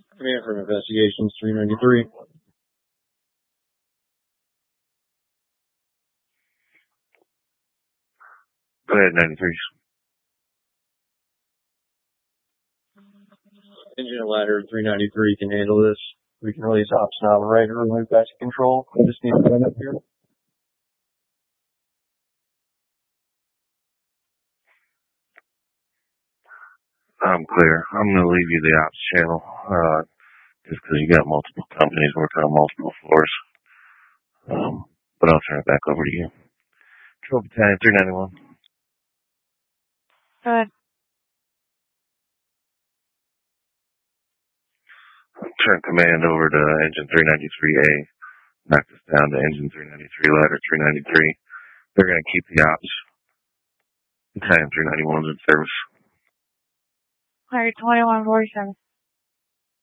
Command from Investigations 393. Go ahead, 93. Engine and ladder 393 can handle this. We can release ops and operator and move back to control. We just need to run up here. I'm clear. I'm going to leave you the ops channel, just because you got multiple companies working on multiple floors. But I'll turn it back over to you. Patrol Battalion 391. Good. Turn command over to engine 393A. Knock this down to engine 393, ladder 393. They're going to keep the ops. Battalion 391's in service. Clear 2147.